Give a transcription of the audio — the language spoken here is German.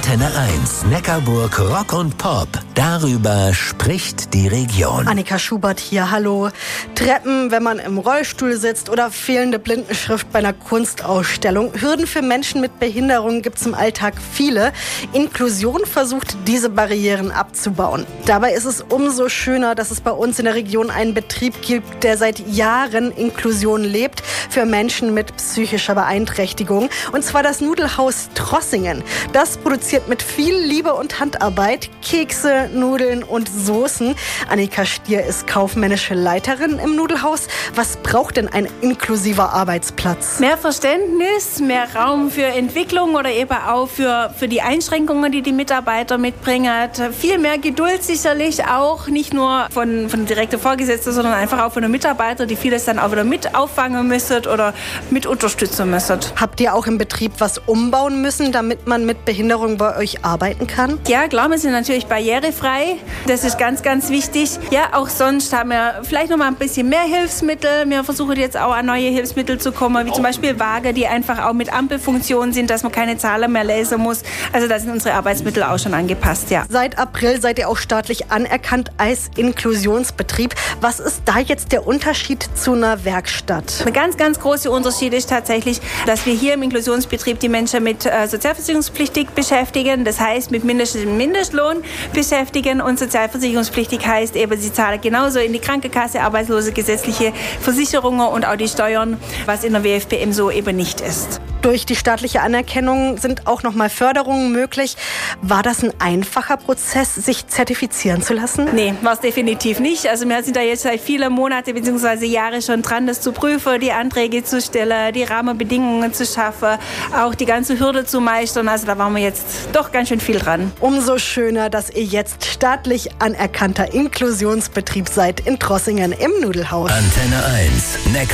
Antenne 1, Neckarburg Rock und Pop. Darüber spricht die Region. Annika Schubert hier, hallo. Treppen, wenn man im Rollstuhl sitzt oder fehlende Blindenschrift bei einer Kunstausstellung. Hürden für Menschen mit Behinderung gibt es im Alltag viele. Inklusion versucht, diese Barrieren abzubauen. Dabei ist es umso schöner, dass es bei uns in der Region einen Betrieb gibt, der seit Jahren Inklusion lebt für Menschen mit psychischer Beeinträchtigung. Und zwar das Nudelhaus Trossingen. Das produziert mit viel Liebe und Handarbeit Kekse, Nudeln und Soßen. Annika Stier ist kaufmännische Leiterin im Nudelhaus. Was braucht denn ein inklusiver Arbeitsplatz? Mehr Verständnis, mehr Raum für Entwicklung oder eben auch für die Einschränkungen, die die Mitarbeiter mitbringen. Viel mehr Geduld sicherlich auch, nicht nur von direkten Vorgesetzten, sondern einfach auch von den Mitarbeitern, die vieles dann auch wieder mit auffangen müssen oder mit unterstützen müssen. Habt ihr auch im Betrieb was umbauen müssen, damit man mit Behinderung bei euch arbeiten kann? Ja, klar, wir sind natürlich barrierefrei. Das ist ganz, ganz wichtig. Ja, auch sonst haben wir vielleicht noch mal ein bisschen mehr Hilfsmittel. Wir versuchen jetzt auch an neue Hilfsmittel zu kommen, wie zum Beispiel Waage, die einfach auch mit Ampelfunktion sind, dass man keine Zahlen mehr lesen muss. Also da sind unsere Arbeitsmittel auch schon angepasst, ja. Seit April seid ihr auch staatlich anerkannt als Inklusionsbetrieb. Was ist da jetzt der Unterschied zu einer Werkstatt? Ein ganz, ganz großer Unterschied ist tatsächlich, dass wir hier im Inklusionsbetrieb die Menschen mit sozialversicherungspflichtig beschäftigen. Das heißt, mit Mindestlohn beschäftigen, und sozialversicherungspflichtig heißt eben, sie zahlen genauso in die Krankenkasse, arbeitslose, gesetzliche Versicherungen und auch die Steuern, was in der WFPM so eben nicht ist. Durch die staatliche Anerkennung sind auch nochmal Förderungen möglich. War das ein einfacher Prozess, sich zertifizieren zu lassen? Nee, war es definitiv nicht. Also wir sind da jetzt seit vielen Monaten bzw. Jahren schon dran, das zu prüfen, die Anträge zu stellen, die Rahmenbedingungen zu schaffen, auch die ganze Hürde zu meistern. Also da waren wir jetzt doch ganz schön viel dran. Umso schöner, dass ihr jetzt staatlich anerkannter Inklusionsbetrieb seid in Trossingen im Nudelhaus. Antenne 1, Neckar